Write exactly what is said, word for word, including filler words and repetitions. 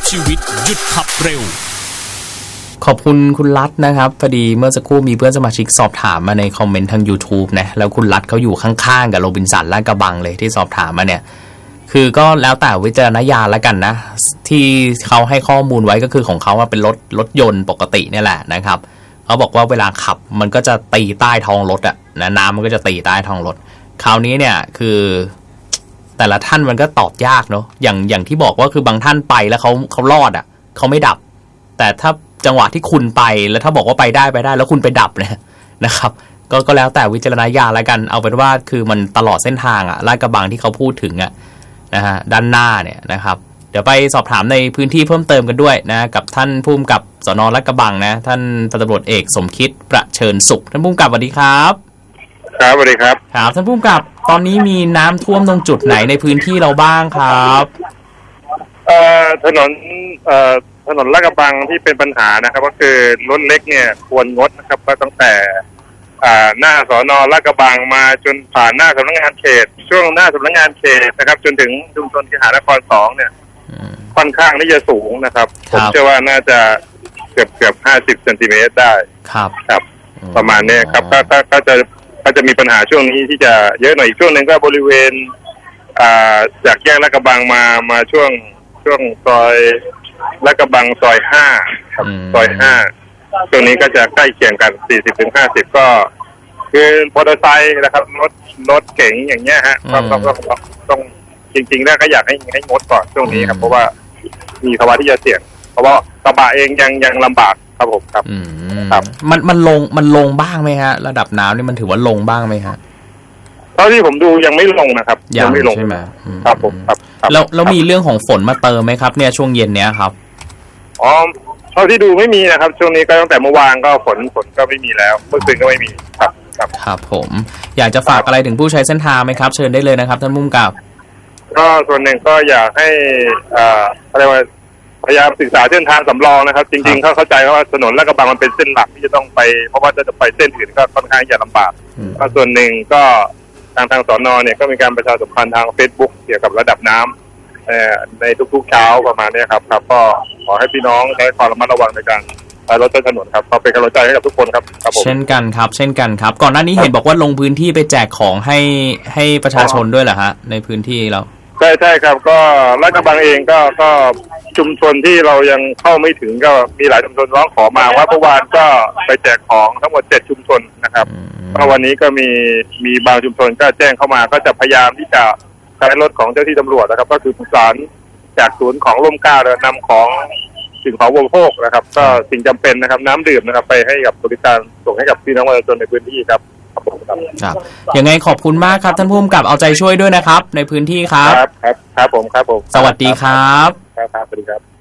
ชีวิตหยุดขับเร็วขอบคุณคุณรัตน์นะครับพอดีเมื่อสักครู่มีเพื่อนสมาชิกสอบถามมาในคอมเมนต์ทาง YouTube นะแล้วคุณรัตน์เขาอยู่ข้างๆกับโรบินสันลาดกระบังเลยที่สอบถามมาเนี่ยคือก็แล้วแต่วิจารณญาณแล้วกันนะที่เขาให้ข้อมูลไว้ก็คือของเขาเป็นรถรถยนต์ปกตินี่แหละนะครับเขาบอกว่าเวลาขับมันก็จะตีใต้ท้องรถอะนะน้ำมันก็จะตีใต้ท้องรถคราวนี้เนี่ยคือแต่ละท่านมันก็ตอบยากเนาะอย่างอย่างที่บอกว่าคือบางท่านไปแล้วเขาเขารอดอะเขาไม่ดับแต่ถ้าจังหวะที่คุณไปแล้วถ้าบอกว่าไปได้ไปได้แล้วคุณไปดับเนี่ยนะครับก็ก็แล้วแต่วิจารณญาณแล้วกันเอาเป็นว่าคือมันตลอดเส้นทางอะลาดกระบังที่เขาพูดถึงอะนะฮะด้านหน้าเนี่ยนะครับเดี๋ยวไปสอบถามในพื้นที่เพิ่มเติมกันด้วยนะกับท่านผู้กำกับสน.ลาดกระบังนะท่านพันตำรวจเอกสมคิดประเชิญสุขท่านผู้กำกับสวัสดีครับครับสวัสดีครับครับท่านผู้กำกับตอนนี้มีน้ำท่วมตรงจุดไหนในพื้นที่เราบ้างครับเอ่อถนนเอ่อถนนลาดกระบังที่เป็นปัญหานะครับก็คือรถเล็กเนี่ยควรงดนะครับก็ตั้งแต่อ่าหน้าสน.ลาดกระบังมาจนผ่านหน้าสำนักงานเขตช่วงหน้าสำนักงานเขตนะครับจนถึงชุมชนเคหานครสองเนี่ยค่อนข้างที่จะสูงนะครับผมเชื่อว่าน่าจะเกือบเกือบห้าสิบเซนติเมตรได้ครับครับประมาณนี้ครับก็ก็ก็จะก็จะมีปัญหาช่วงนี้ที่จะเยอะหน่อยอีกช่วงนึงก็บริเวณอ่าจากแยกลาดกระบังมามาช่วงช่วงซอยลาดกระบังซอยห้าครับซอยห้าช่วงนี้ก็จะใกล้เคียงกัน สี่สิบถึงห้าสิบ ก็คือมอเตอร์ไซค์นะครับรถรถเก๋งอย่างเงี้ยฮะต้องต้องต้องจริงๆแล้วก็อยากให้ให้งดก่อนช่วงนี้ครับเพราะว่ามีภาวะที่จะเสี่ยงเพราะว่ากระบะเองยังยังลำบากครับผมครับครับมันมันลงมันลงบ้างไหมฮะระดับน้ำนี่มันถือว่าลงบ้างไหมฮะเท่าที่ผมดูยังไม่ลงนะครับยังไม่ลงใช่ไหมครับผมครับแล้วแล้วมีเรื่องของฝนมาเติมไหมครับเนี่ยช่วงเย็นเนี้ยครับอ๋อเท่าที่ดูไม่มีนะครับช่วงนี้ก็ตั้งแต่เมื่อวานก็ฝนฝนก็ไม่มีแล้วเมื่อคืนก็ไม่มีครับครับครับผมอยากจะฝากอะไรถึงผู้ใช้เส้นทางไหมครับเชิญได้เลยนะครับท่านผู้กำกับก็ส่วนหนึ่งก็อยากให้อ่าอะไรว่าพยายามศึกษาเส้นทางสำรองนะครับจริงๆเขาเข้าใจว่าถนนลาดกระบังมันเป็นเส้นหลักที่จะต้องไปเพราะว่าจะไปเส้นอื่นก็ค่อนข้างจะลำบากก็ส่วนหนึ่งก็ทางทางสน.เนี่ยก็มีการประชาสัมพันธ์ทาง Facebook เกี่ยวกับระดับน้ำในทุกๆเช้าประมาณนี้ครับครับก็ขอให้พี่น้องใช้ความระมัดระวังในการใช้รถใช้ถนนครับก็เป็นกำลังใจให้กับทุกคนครับครับผมเช่นกันครับเช่นกันครับก่อนหน้านี้เห็นบอกว่าลงพื้นที่ไปแจกของให้ให้ประชาชนด้วยเหรอฮะในพื้นที่เราใช่ใช่ครับก็ลาดกระบังเองก็ก็ชุมชนที่เรายังเข้าไม่ถึงก็มีหลายชุมชนร้องขอมาว่าเมื่อวานก็ไปแจกของทั้งหมดเจ็ดชุมชนนะครับก็วันนี้ก็มีมีบางชุมชนก็แจ้งเข้ามาก็จะพยายามที่จะใช้รถของเจ้าที่ตำรวจนะครับก็คือประสานจากศูนย์ของร่มเกล้านำของสิ่งของบริโภคนะครับก็สิ่งจำเป็นนะครับน้ำดื่มนะครับไปให้กับบริการส่งให้กับพี่น้องประชาชนในพื้นที่ครับครับยังไงขอบคุณมากครับท่านผู้กำกับเอาใจช่วยด้วยนะครับในพื้นที่ครับครับครับครับผมครับผมสวัสดีครับครับครับสวัสดีครับ